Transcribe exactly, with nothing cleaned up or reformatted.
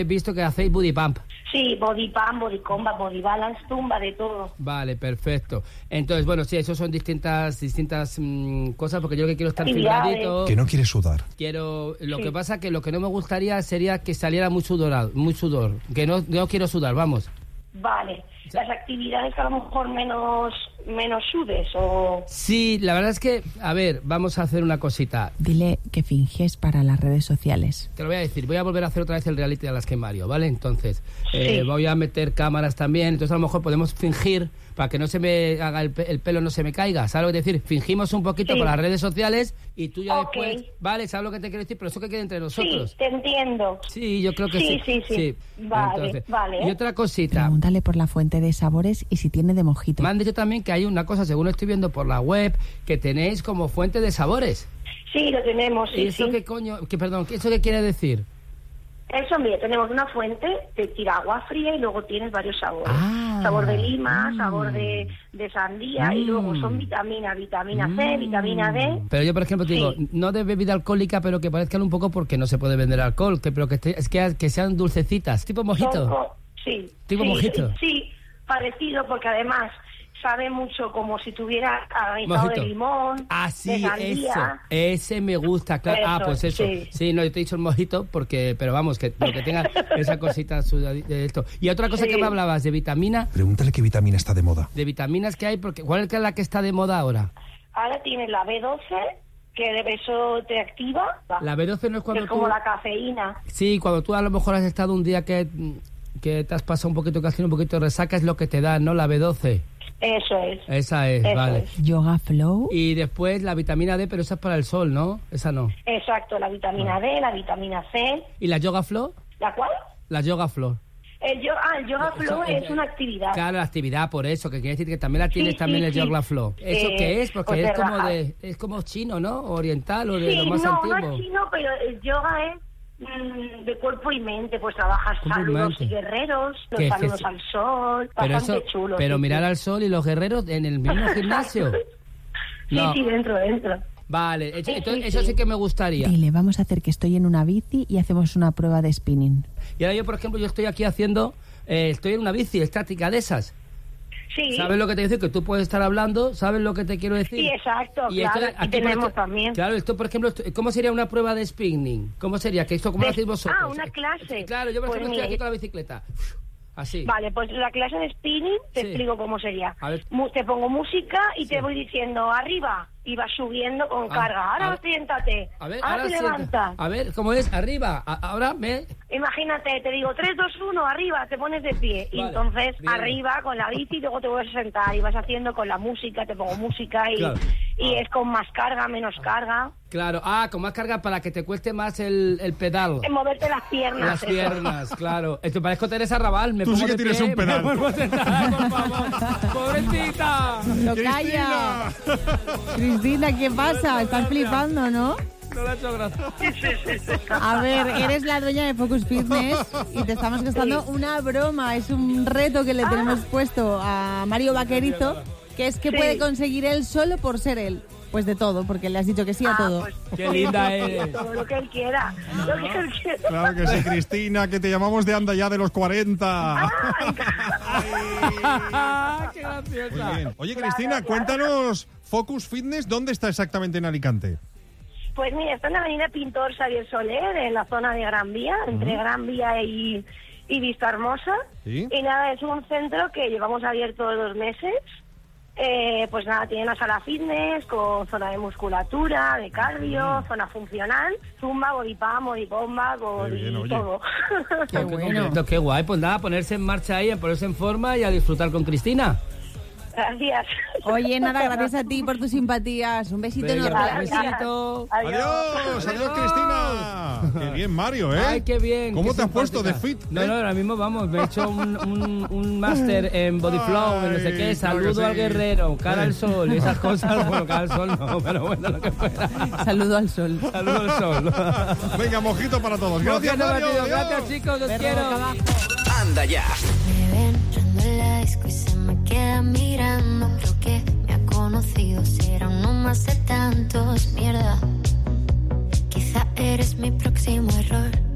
he visto que hacéis body pump. Sí, body pump, body combat, body balance, tumba, de todo. Vale, perfecto. Entonces, bueno, sí, eso son distintas distintas mmm, cosas, porque yo que quiero estar filmadito. Que no quiere sudar. Quiero, lo Sí. que pasa que lo que no me gustaría sería que saliera muy sudorado, muy sudor, que no no quiero sudar, vamos. Vale. Las actividades que a lo mejor menos menos sudes o... Sí, la verdad es que, a ver, vamos a hacer una cosita. Dile que finges para las redes sociales. Te lo voy a decir, voy a volver a hacer otra vez el reality de las que Mario, ¿vale? Entonces, Sí. eh, voy a meter cámaras también, entonces a lo mejor podemos fingir, para que no se me haga el, pe- el pelo, no se me caiga, ¿sabes lo que decir? Fingimos un poquito Sí. por las redes sociales y tú ya Ok. después, ¿vale? ¿Sabes lo que te quiero decir? Pero eso que quede entre nosotros. Sí, te entiendo. Sí, yo creo que Sí, sí. sí, sí. Vale, vale. Y otra cosita, Pregúntale por la fuente de sabores y si tiene de mojito. me han dicho también que hay una cosa, según estoy viendo por la web, que tenéis como fuente de sabores. Sí, lo tenemos, ¿Y sí, eso sí. qué coño, que perdón, ¿qué- eso qué quiere decir? Eso, mira, tenemos una fuente, te tira agua fría y luego tienes varios sabores. Ah. Sabor de lima, Mm. sabor de, de sandía y Mm. luego son vitaminas, vitamina C, vitamina D. Pero yo, por ejemplo, te digo, Sí. no de bebida alcohólica, pero que parezcan un poco porque no se puede vender alcohol, que, pero que, esté- es que, que sean dulcecitas, tipo Son mojito. co- Sí. Tipo sí, mojito. Sí, parecido porque además sabe mucho como si tuviera granizado Mojito. de limón, Ah, de sí, eso. sandía. Ese me gusta, claro. Eso, ah, pues eso. sí. Sí. no, yo te he dicho el mojito, porque, pero vamos, que lo que tenga esa cosita sudadi- de esto. Y otra cosa Sí. que me hablabas de vitamina, Pregúntale qué vitamina está de moda. de vitaminas que hay, porque ¿cuál es la que está de moda ahora? Ahora tienes la B doce, que eso te activa. La B doce no es que cuando es como tú... la cafeína. Sí, cuando tú a lo mejor has estado un día que, que te has pasado un poquito, que has tenido un poquito de resaca, es lo que te da, ¿no? La B doce. Eso es. Esa es, Eso vale. es. Yoga Flow. Y después la vitamina D, pero esa es para el sol, ¿no? Esa no. Exacto, la vitamina D, la vitamina C. ¿Y la Yoga Flow? ¿La cual? La Yoga Flow. El yo, ah, el yoga flow Eso, es eh, una actividad. Claro, la actividad, por eso, que quiere decir que también la tienes Sí, también sí, el sí. Yoga Flow. ¿Eso Eh, qué es? Porque pues es de como rajas. de, es como chino, ¿no? Oriental o de Sí, lo más no, antiguo. no es chino, pero el yoga es mm, de cuerpo y mente, pues trabajas Cuerpo y saludos mente. y guerreros, los ¿Qué es saludos eso? al sol, Pero bastante eso, chulo. pero sí, mirar sí. al sol y los guerreros en el mismo gimnasio. Sí, No. sí, dentro, dentro. Vale, eso- Sí, entonces sí, eso sí. sí que me gustaría. Dile, vamos a hacer que estoy en una bici y hacemos una prueba de spinning. Y ahora yo, por ejemplo, yo estoy aquí haciendo, eh, estoy en una bici estática de esas. Sí, ¿Sabes lo que te quiero decir? Que tú puedes estar hablando, ¿sabes lo que te quiero decir? sí, exacto, Y claro, entonces, aquí aquí, por tenemos ejemplo, también. Claro, esto, por ejemplo, esto- ¿cómo sería una prueba de spinning? ¿Cómo sería? Que esto, ¿cómo De- lo hacéis vosotros? ah, una clase. Claro, yo, por Pues ejemplo, estoy mira, aquí con la bicicleta. Así. Vale, pues la clase de spinning te Sí. explico cómo sería. A ver. Mu- Te pongo música y te voy diciendo arriba y vas subiendo con Ah, carga. a Ahora ver. siéntate. A ver, ahora, ahora te sienta. levantas. A ver, ¿cómo es? Arriba. A- ahora me... Imagínate, te digo tres, dos, uno, arriba, te pones de pie. Y Vale, entonces bien. arriba con la bici y luego te vuelves a sentar y vas haciendo con la música, te pongo música y, Claro. y es con más carga, menos carga. Claro. Ah, con más carga para que te cueste más el, el pedal. En moverte las piernas. Las eso. piernas, claro. Esto parezco Teresa Raval. Me Tú sí pongo que de tienes pie, un pedal. Me vuelvo a sentar, por favor. Pobrecita. ¡Lo ¡Cristina! calla! Cristina, ¿qué pasa? Estás flipando, ¿no? No le ha hecho gracia. A ver, eres la dueña de Focus Fitness y te estamos gastando una broma. Es un reto que le tenemos puesto a Mario Vaquerizo, que es que Sí. puede conseguir él solo por ser él. Pues de todo, porque le has dicho que sí a Ah, todo. pues, Qué linda eres. todo lo que él quiera. Lo que él quiera. Claro que sí, Cristina, que te llamamos de Anda Ya de los cuarenta. Qué graciosa. Muy bien. Oye, Claro, Cristina, claro. cuéntanos, Focus Fitness, ¿dónde está exactamente en Alicante? Pues mira, está en la avenida Pintor Xavier Soler, en la zona de Gran Vía, entre Gran Vía y, y Vista Hermosa. ¿Sí? Y nada, es un centro que llevamos abierto dos meses. Eh, pues nada, tiene una sala fitness con zona de musculatura, de cardio, zona funcional, zumba, body pump, body bomba, body bien, oye. todo. Qué bueno. Qué, qué guay. Pues nada, ponerse en marcha ahí, a ponerse en forma y a disfrutar con Cristina. Gracias. Oye, nada, gracias a ti por tus simpatías. Un besito Venga, enorme. besito. Adiós, adiós, Cristina. Qué bien, Mario, ¿eh? Ay, qué bien. ¿Cómo qué te has puesto de simpática. fit? No, eh? no, ahora mismo vamos, me he hecho un, un, un máster en Body Flow, en no sé Ay, qué, claro que saludo sí. al guerrero, cara al sol y esas cosas. Bueno, cara al sol no, pero bueno, lo que fuera. Saludo al sol. Saludo al sol. Venga, mojito para todos. Gracias, Gracias, Mario. Mario. Adiós. Gracias, chicos, os Perro quiero. boca abajo. Anda Ya. Me ven entrando en la disco y se me queda mirando. Creo que me ha conocido, será uno más de tantos. Mierda, quizá eres mi próximo error.